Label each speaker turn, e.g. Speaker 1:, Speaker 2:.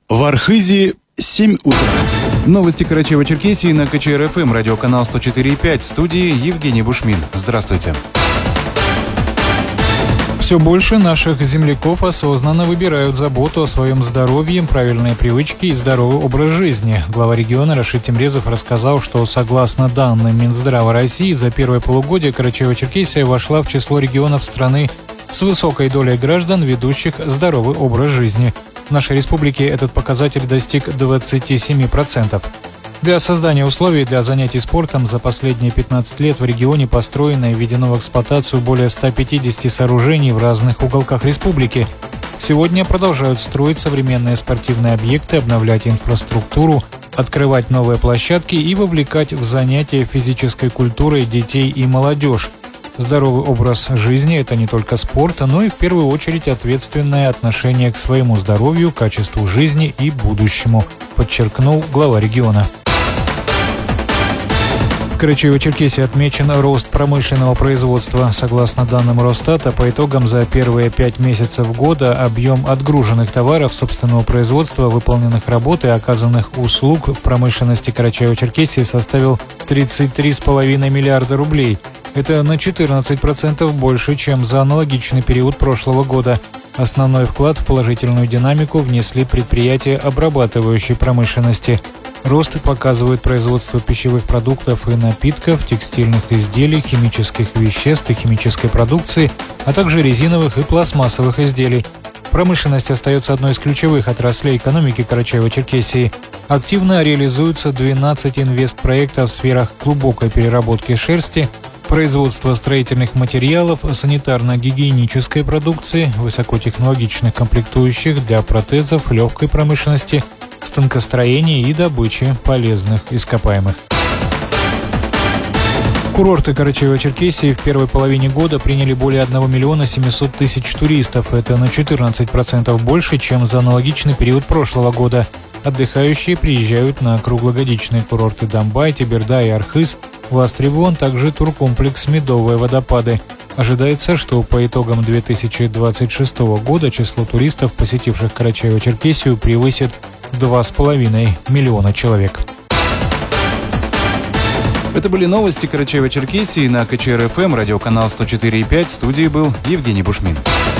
Speaker 1: В Архизе 7 утра. Новости Карачаево-Черкесии на КЧР-ФМ, радиоканал 104,5. В студии Евгений Бушмин. Здравствуйте.
Speaker 2: Все больше наших земляков осознанно выбирают заботу о своем здоровье, правильные привычки и здоровый образ жизни. Глава региона Рашид Темрезов рассказал, что согласно данным Минздрава России, за первое полугодие Карачаево-Черкесия вошла в число регионов страны с высокой долей граждан, ведущих здоровый образ жизни. В нашей республике этот показатель достиг 27%. Для создания условий для занятий спортом за последние 15 лет в регионе построено и введено в эксплуатацию более 150 сооружений в разных уголках республики. Сегодня продолжают строить современные спортивные объекты, обновлять инфраструктуру, открывать новые площадки и вовлекать в занятия физической культурой детей и молодежь. Здоровый образ жизни – это не только спорт, но и в первую очередь ответственное отношение к своему здоровью, качеству жизни и будущему, подчеркнул глава региона. В Карачаево-Черкесии отмечен рост промышленного производства. Согласно данным Росстата, по итогам за первые 5 месяцев года объем отгруженных товаров собственного производства, выполненных работ и оказанных услуг в промышленности Карачаево-Черкесии составил 33,5 миллиарда рублей. Это на 14% больше, чем за аналогичный период прошлого года. Основной вклад в положительную динамику внесли предприятия обрабатывающей промышленности. Рост показывает производство пищевых продуктов и напитков, текстильных изделий, химических веществ и химической продукции, а также резиновых и пластмассовых изделий. Промышленность остается одной из ключевых отраслей экономики Карачаево-Черкесии. Активно реализуются 12 инвестпроектов в сферах глубокой переработки шерсти, производства строительных материалов, санитарно-гигиенической продукции, высокотехнологичных комплектующих для протезов, легкой промышленности, станкостроения и добычи полезных ископаемых. Курорты Карачаево-Черкесии в первой половине года приняли более 1 миллиона 700 тысяч туристов. Это на 14% больше, чем за аналогичный период прошлого года. Отдыхающие приезжают на круглогодичные курорты Домбай, Теберда и Архыз. Востребован также туркомплекс «Медовые водопады». Ожидается, что по итогам 2026 года число туристов, посетивших Карачаево-Черкесию, превысит 2,5 миллиона человек.
Speaker 1: Это были новости Карачаево-Черкесии на КЧР-ФМ, радиоканал 104,5. В студии был Евгений Бушмин.